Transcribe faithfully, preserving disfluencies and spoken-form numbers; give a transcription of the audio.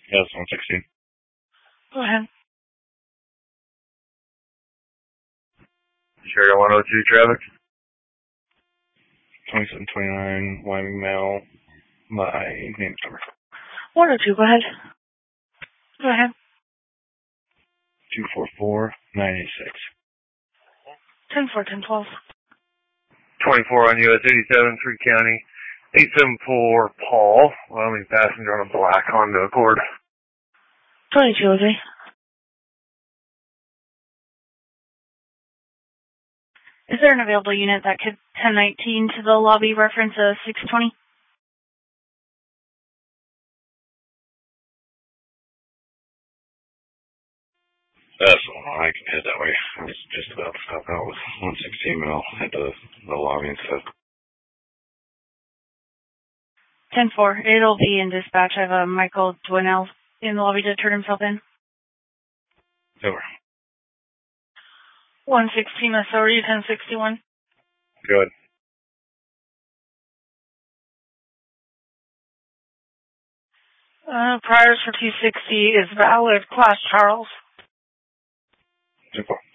Yes, one sixteen. Go ahead. Sure, one oh two traffic. twenty-seven twenty-nine, Wyoming Mail. My name number. one oh two, go ahead. Go ahead. two four four, nine eight six. ten four, ten twelve. twenty-four on U S eighty-seven, three County. eight seven four, Paul. Wyoming passenger on a black Honda Accord. twenty-two, okay. Is there an available unit that could ten nineteen to the lobby reference of six twenty? That's all. I can head that way. I was just about to stop out with one sixteen, but I'll head to the lobby and stuff. ten four. It'll be in dispatch. I have a Michael Dwinell in the lobby to turn himself in. Over. one sixteen, authority ten sixty-one. Good. Uh, priors for two sixty is valid. Class Charles. Super.